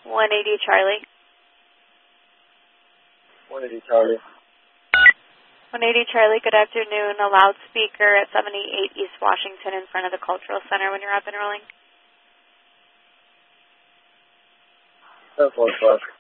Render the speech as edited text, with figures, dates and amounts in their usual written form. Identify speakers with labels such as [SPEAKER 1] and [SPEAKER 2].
[SPEAKER 1] 180 Charlie.
[SPEAKER 2] 180 Charlie.
[SPEAKER 1] 180 Charlie, good afternoon. A loudspeaker at 78 East Washington in front of the Cultural Center when you're up and rolling.
[SPEAKER 2] 1045.